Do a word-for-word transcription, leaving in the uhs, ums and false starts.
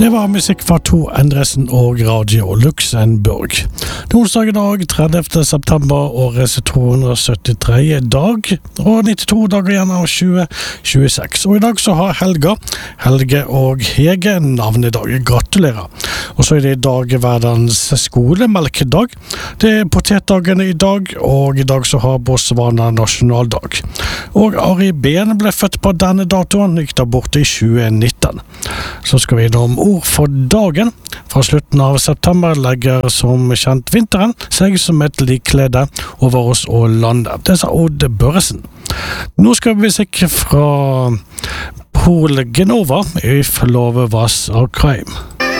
Det var musikk fra Tor Endresen og Radio Luxembourg. Det er onsdag i dag, tredivte september, årets to hundre syttitre dag, og nittito dager igjen av tjue tjueseks. Og i dag så har Helga, Helge og Hege navnedag. Gratulerer. Og så er det i dag verdens skolemelkedag. Det er potetdagen i dag, og i dag så har Botswana nasjonaldag. Og Ari Behn ble født på denne datoen, gikk da bort i tjue nitten. Så skal vi innom ord for dagen. Fra slutten av september legger som kjent vinteren seg som et likklede over oss og landet. Det sa Odd Børresen. Nå skal vi sikre fra Paul Genova, If Love Was a Crime.